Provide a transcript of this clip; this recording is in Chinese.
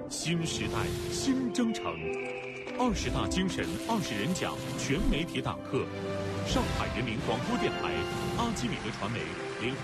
新时代新征程，20大精神20人讲全媒体党课，上海人民广播电台、阿基米德传媒联合